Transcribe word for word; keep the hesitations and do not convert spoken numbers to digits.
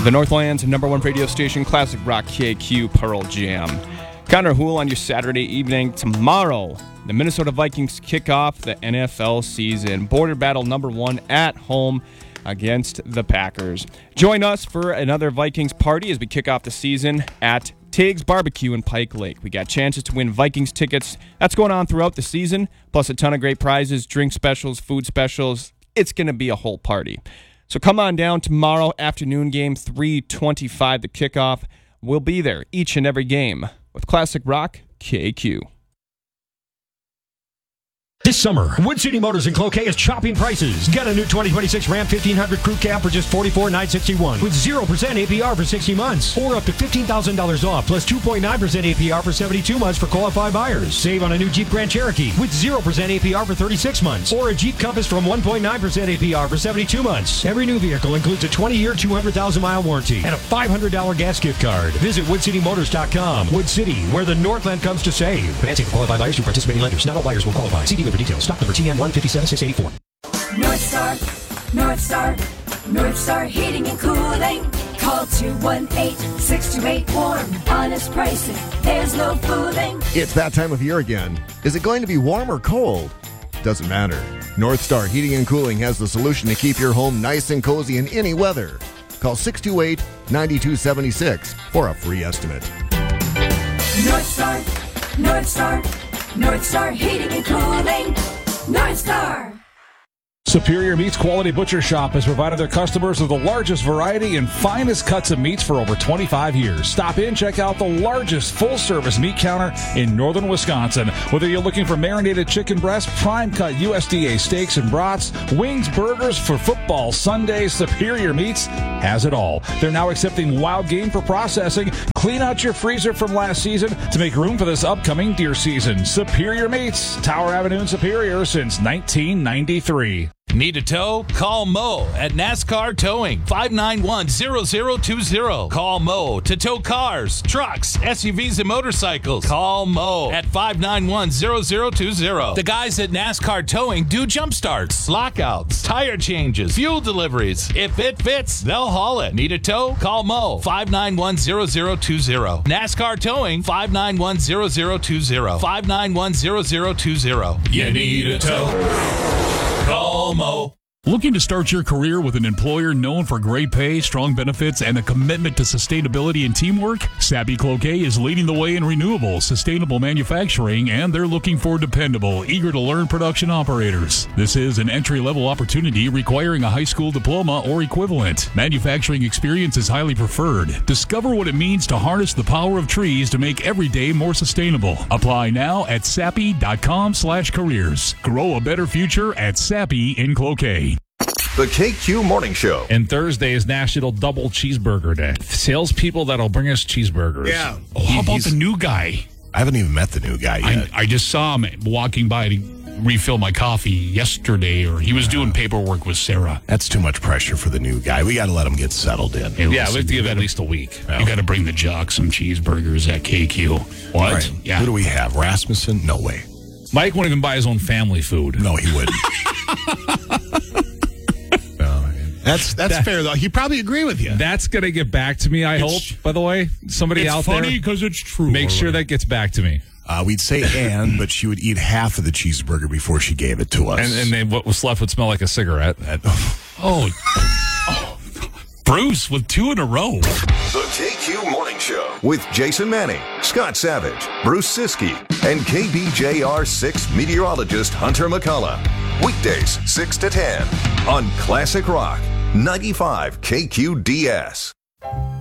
The Northland's number one radio station, Classic Rock K Q Pearl Jam. Connor Hool on your Saturday evening. Tomorrow, the Minnesota Vikings kick off the N F L season. Border battle number one at home against the Packers. Join us for another Vikings party as we kick off the season at Tiggs Barbecue in Pike Lake. We got chances to win Vikings tickets. That's going on throughout the season, plus a ton of great prizes, drink specials, food specials. It's going to be a whole party. So come on down tomorrow afternoon game, three twenty-five, the kickoff. We'll be there each and every game with Classic Rock K Q. This summer, Wood City Motors in Cloquet is chopping prices. Get a new twenty twenty-six Ram fifteen hundred Crew Cab for just forty-four thousand nine hundred sixty-one dollars with zero percent A P R for sixty months, or up to fifteen thousand dollars off plus two point nine percent A P R for seventy-two months for qualified buyers. Save on a new Jeep Grand Cherokee with zero percent A P R for thirty-six months, or a Jeep Compass from one point nine percent A P R for seventy-two months. Every new vehicle includes a twenty-year, two hundred thousand mile warranty and a five hundred dollars gas gift card. Visit wood city motors dot com. Wood City, where the Northland comes to save. Financing for qualified buyers through participating lenders. Not all buyers will qualify. See dealer for details. Stock number T N one five seven six eight four. North Star, North Star, North Star Heating and Cooling. Call two one eight, six two eight, warm. Honest pricing, there's no fooling. It's that time of year again. Is it going to be warm or cold? Doesn't matter. North Star Heating and Cooling has the solution to keep your home nice and cozy in any weather. Call six two eight, nine two seven six for a free estimate. North Star, North Star, North Star Heating and Cooling. North Star. Superior Meats Quality Butcher Shop has provided their customers with the largest variety and finest cuts of meats for over twenty-five years. Stop in, check out the largest full-service meat counter in northern Wisconsin. Whether you're looking for marinated chicken breast, prime-cut U S D A steaks and brats, wings, burgers for football Sundays, Superior Meats has it all. They're now accepting wild game for processing. Clean out your freezer from last season to make room for this upcoming deer season. Superior Meats, Tower Avenue in Superior since nineteen ninety-three. Need a tow? Call Mo at NASCAR Towing, five nine one, zero zero two zero. Call Mo to tow cars, trucks, S U Vs, and motorcycles. Call Mo at five nine one, zero zero two zero. The guys at NASCAR Towing do jump starts, lockouts, tire changes, fuel deliveries. If it fits, they'll haul it. Need a tow? Call Mo, five nine one, zero zero two zero. NASCAR Towing, five nine one, zero zero two zero. five nine one, zero zero two zero. You need a tow? Call Mo. Looking to start your career with an employer known for great pay, strong benefits, and a commitment to sustainability and teamwork? Sabby Cloquet is leading the way in renewable, sustainable manufacturing, and they're looking for dependable, eager-to-learn production operators. This is an entry-level opportunity requiring a high school diploma or equivalent. Manufacturing experience is highly preferred. Discover what it means to harness the power of trees to make every day more sustainable. Apply now at sappy.com slash careers. Grow a better future at Sappy in Cloquet. The K Q Morning Show. And Thursday is National Double Cheeseburger Day. Salespeople that'll bring us cheeseburgers. Yeah. Oh, how about the new guy? I haven't even met the new guy yet. I, I just saw him walking by to refill my coffee yesterday, or he was doing paperwork with Sarah. That's too much pressure for the new guy. We got to let him get settled in. Hey, yeah, we have to give at least a week. Yeah. You got to bring the jock some cheeseburgers at K Q. What? Right. Yeah. Who do we have? Rasmussen? No way. Mike won't even buy his own family food. No, he wouldn't. That's that's that, fair, though. He probably agree with you. That's going to get back to me, I it's, hope, by the way. Somebody out there. It's funny because it's true. Make sure that gets back to me. Uh, we'd say Ann, but she would eat half of the cheeseburger before she gave it to us. And, and then what was left would smell like a cigarette. That, oh. oh. Bruce with two in a row. The K Q Morning Show with Jason Manning, Scott Savage, Bruce Siskey, and K B J R six meteorologist Hunter McCullough. Weekdays, six to ten on Classic Rock, ninety-five K Q D S.